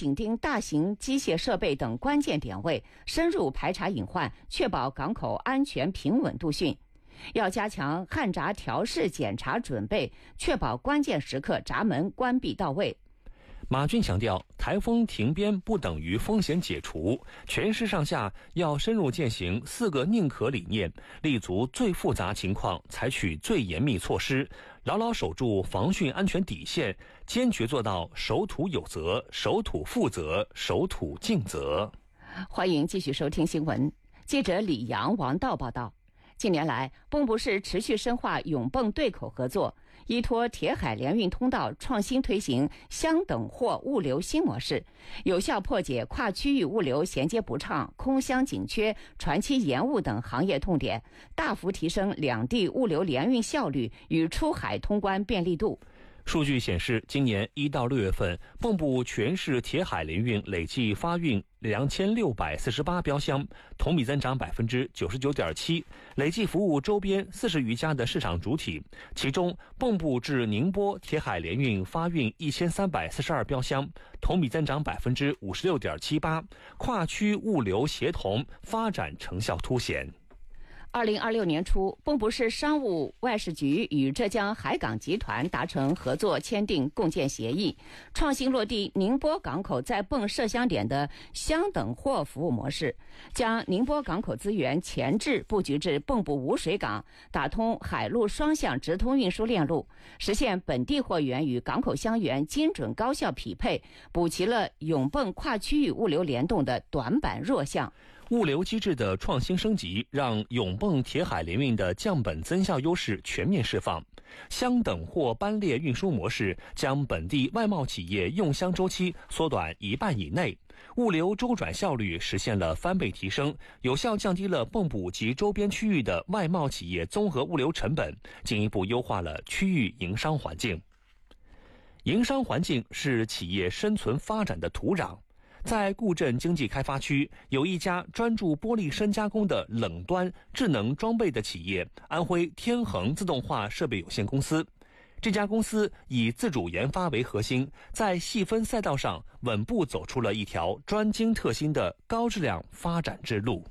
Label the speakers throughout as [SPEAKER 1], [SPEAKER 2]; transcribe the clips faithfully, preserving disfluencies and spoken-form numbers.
[SPEAKER 1] 紧盯大型机械设备等关键点位，深入排查隐患，确保港口安全平稳度汛。要加强焊闸调试检查准备，确保关键时刻闸门关闭到位。
[SPEAKER 2] 马军强调，台风停编不等于风险解除，全市上下要深入践行四个宁可理念，立足最复杂情况，采取最严密措施，牢牢守住防汛安全底线，坚决做到守土有责、守土负责、守土尽责。
[SPEAKER 1] 欢迎继续收听新闻。记者李阳、王道报道。近年来，蚌埠市持续深化永蚌对口合作，依托铁海联运通道，创新推行箱等货物流新模式，有效破解跨区域物流衔接不畅、空箱紧缺、船期延误等行业痛点，大幅提升两地物流联运效率与出海通关便利度。
[SPEAKER 2] 数据显示，今年一到六月份，蚌埠全市铁海联运累计发运两千六百四十八标箱，同比增长百分之九十九点七，累计服务周边四十余家的市场主体。其中，蚌埠至宁波铁海联运发运一千三百四十二标箱，同比增长百分之五十六点七八，跨区物流协同发展成效凸显。
[SPEAKER 1] 二零二六年初，蚌埠市商务外事局与浙江海港集团达成合作，签订共建协议，创新落地宁波港口在蚌设箱点的箱等货服务模式，将宁波港口资源前置布局至蚌埠无水港，打通海陆双向直通运输链路，实现本地货源与港口箱源精准高效匹配，补齐了永蚌跨区域物流联动的短板弱项。
[SPEAKER 2] 物流机制的创新升级，让永蚌铁海联运的降本增效优势全面释放。箱等货班列运输模式将本地外贸企业用箱周期缩短一半以内，物流周转效率实现了翻倍提升，有效降低了蚌埠及周边区域的外贸企业综合物流成本，进一步优化了区域营商环境。营商环境是企业生存发展的土壤。在固镇经济开发区，有一家专注玻璃深加工的冷端智能装备的企业——安徽天恒自动化设备有限公司。这家公司以自主研发为核心，在细分赛道上稳步走出了一条专精特新的高质量发展之路。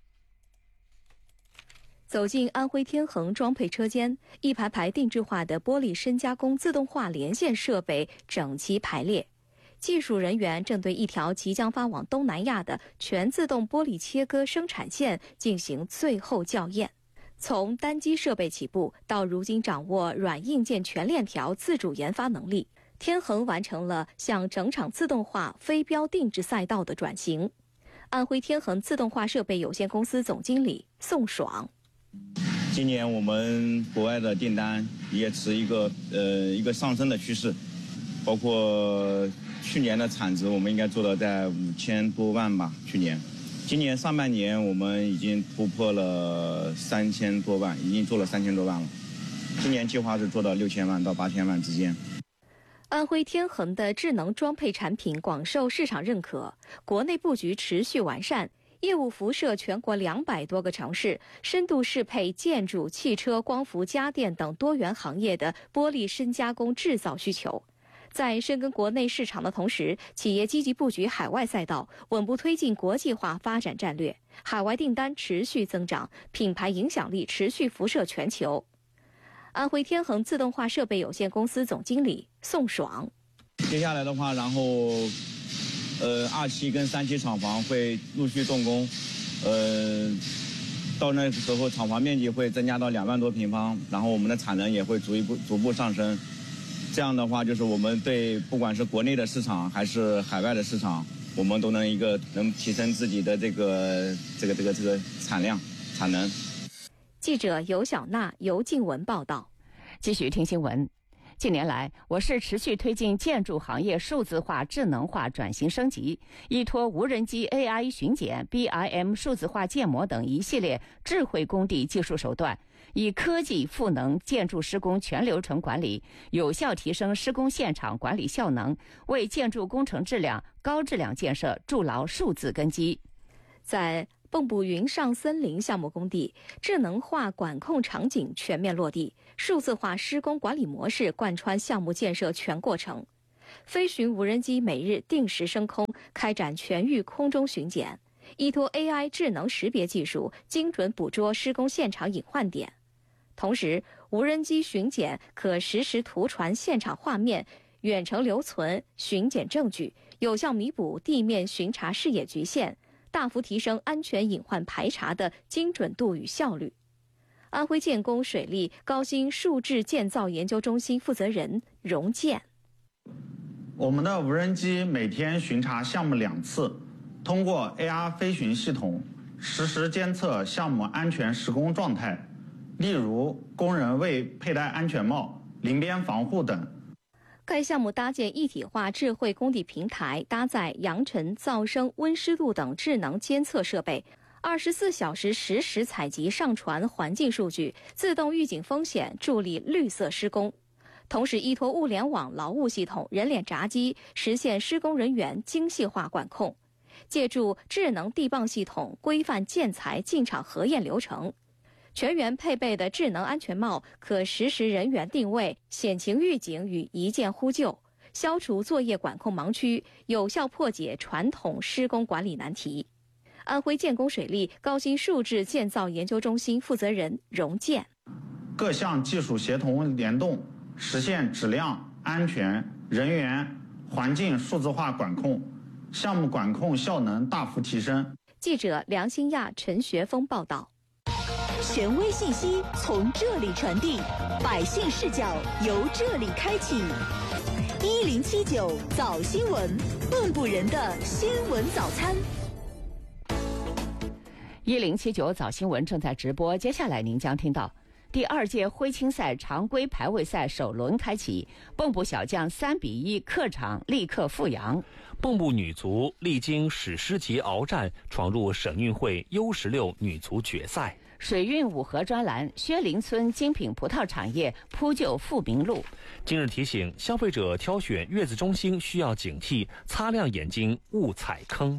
[SPEAKER 3] 走进安徽天恒装配车间，一排排定制化的玻璃深加工自动化连线设备整齐排列。技术人员正对一条即将发往东南亚的全自动玻璃切割生产线进行最后校验。从单机设备起步到如今掌握软硬件全链条自主研发能力，天恒完成了向整场自动化非标定制赛道的转型。安徽天恒自动化设备有限公司总经理宋爽：
[SPEAKER 4] 今年我们国外的订单也持一个呃一个上升的趋势，包括去年的产值我们应该做到在五千多万吧，去年。今年上半年我们已经突破了三千多万，已经做了三千多万了。今年计划是做到六千万到八千万之间。
[SPEAKER 3] 安徽天恒的智能装配产品广受市场认可，国内布局持续完善，业务辐射全国两百多个城市，深度适配建筑、汽车、光伏、家电等多元行业的玻璃深加工制造需求。在深耕国内市场的同时，企业积极布局海外赛道，稳步推进国际化发展战略，海外订单持续增长，品牌影响力持续辐射全球。安徽天恒自动化设备有限公司总经理宋爽：
[SPEAKER 4] 接下来的话，然后呃二期跟三期厂房会陆续动工，呃到那个时候厂房面积会增加到两万多平方，然后我们的产能也会逐一步逐步上升。这样的话，就是我们对不管是国内的市场还是海外的市场，我们都能一个能提升自己的这个这个这个这个产量产能。
[SPEAKER 3] 记者尤小娜、尤静文报道。
[SPEAKER 1] 继续听新闻。近年来，我市持续推进建筑行业数字化、智能化转型升级，依托无人机 A I 巡检、B I M 数字化建模等一系列智慧工地技术手段，以科技赋能建筑施工全流程管理，有效提升施工现场管理效能，为建筑工程质量、高质量建设筑牢数字根基。
[SPEAKER 3] 在蚌埠云上森林项目工地，智能化管控场景全面落地，数字化施工管理模式贯穿项目建设全过程。 飞巡无人机每日定时升空，开展全域空中巡检，依托 A I 智能识别技术，精准捕捉施工现场隐患点。同时，无人机巡检可实时图传现场画面，远程留存巡检证据，有效弥补地面巡查视野局限，大幅提升安全隐患排查的精准度与效率。安徽建工水利高新数智建造研究中心负责人荣建：
[SPEAKER 5] 我们的无人机每天巡查项目两次，通过 A R 飞巡系统实时监测项目安全施工状态，例如工人未佩戴安全帽、临边防护等。
[SPEAKER 3] 该项目搭建一体化智慧工地平台，搭载扬尘、噪声、温湿度等智能监测设备，二十四小时实时采集上传环境数据，自动预警风险，助力绿色施工。同时依托物联网劳务系统、人脸闸机，实现施工人员精细化管控。借助智能地磅系统，规范建材进场核验流程。全员配备的智能安全帽可实时人员定位、险情预警与一键呼救，消除作业管控盲区，有效破解传统施工管理难题。安徽建工水利高新数智建造研究中心负责人荣建：
[SPEAKER 5] 各项技术协同联动，实现质量、安全、人员、环境数字化管控，项目管控效能大幅提升。
[SPEAKER 3] 记者梁新亚、陈学峰报道。
[SPEAKER 6] 权威信息从这里传递，百姓视角由这里开启。一零七九早新闻，蚌埠人的新闻早餐。
[SPEAKER 1] 一零七九早新闻正在直播，接下来您将听到第二届徽青赛常规排位赛首轮开启，蚌埠小将三比一客场力克阜阳。
[SPEAKER 2] 蚌埠女足历经史诗级鏖战，闯入省运会 U 十六女足决赛。
[SPEAKER 1] 水运五河专栏，薛林村精品葡萄产业铺就富民路。
[SPEAKER 2] 今日提醒消费者挑选月子中心需要警惕，擦亮眼睛勿踩坑。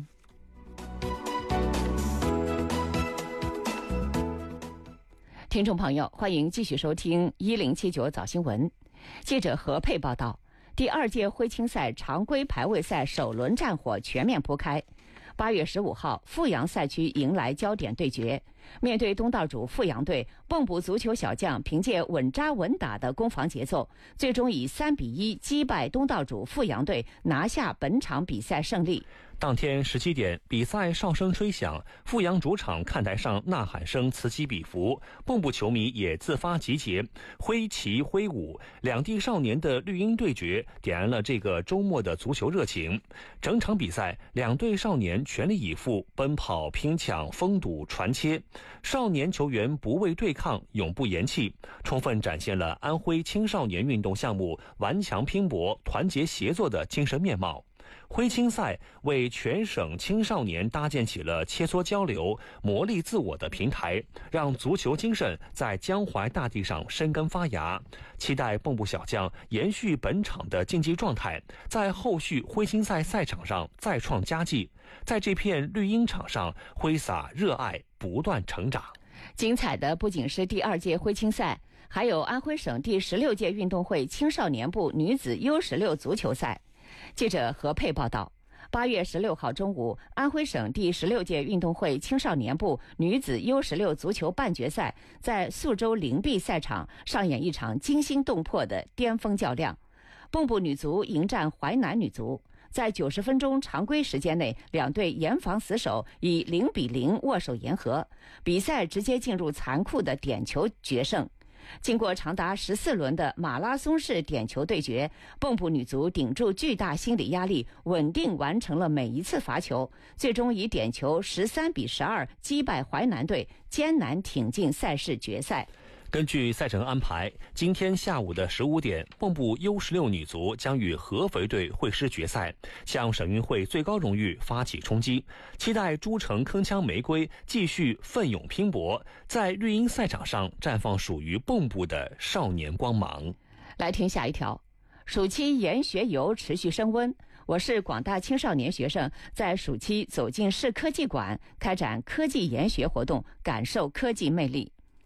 [SPEAKER 1] 听众朋友，欢迎继续收听一零七九早新闻。记者何佩报道，第二届徽青赛常规排位赛首轮战火全面铺开。八月十五号，阜阳赛区迎来焦点对决。面对东道主阜阳队，蚌埠足球小将凭借稳扎稳打的攻防节奏，最终以三比一击败东道主阜阳队，拿下本场比赛胜利。
[SPEAKER 2] 当天十七点，比赛哨声吹响，阜阳主场看台上呐喊声此起彼伏，蚌埠球迷也自发集结，挥旗挥舞，两地少年的绿茵对决点燃了这个周末的足球热情。整场比赛，两队少年全力以赴，奔跑、拼抢、封堵、传切，少年球员不畏对抗，永不言弃，充分展现了安徽青少年运动项目顽强拼搏、团结协作的精神面貌。徽青赛为全省青少年搭建起了切磋交流、磨砺自我的平台，让足球精神在江淮大地上生根发芽。期待蚌埠小将延续本场的竞技状态，在后续徽青赛赛场上再创佳绩，在这片绿茵场上挥洒热爱，不断成长。
[SPEAKER 1] 精彩的不仅是第二届徽青赛，还有安徽省第十六届运动会青少年部女子 U 十六足球赛。记者何佩报道，八月十六号中午，安徽省第十六届运动会青少年部女子 U 十六足球半决赛在宿州灵璧赛场上演一场惊心动魄的巅峰较量。蚌埠女足迎战淮南女足，在九十分钟常规时间内，两队严防死守，以零比零握手言和，比赛直接进入残酷的点球决胜。经过长达十四轮的马拉松式点球对决，蚌埠女足顶住巨大心理压力，稳定完成了每一次罚球，最终以点球十三比十二击败淮南队，艰难挺进赛事决赛。
[SPEAKER 2] 根据赛程安排，今天下午的十五点，蚌埠 U 十六女足将与合肥队会师决赛，向省运会最高荣誉发起冲击。期待诸城铿锵玫瑰继续奋勇拼搏，在绿茵赛场上绽放属于蚌埠的少年光芒。
[SPEAKER 1] 来听下一条，暑期研学游持续升温。我市广大青少年学生在暑期走进市科技馆，开展科技研学活动，感受科技魅力。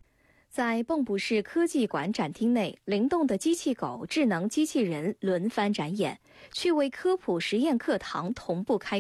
[SPEAKER 3] 在蚌埠市科技馆展厅内，灵动的机器狗、智能机器人轮番展演，趣味科普实验课堂同步开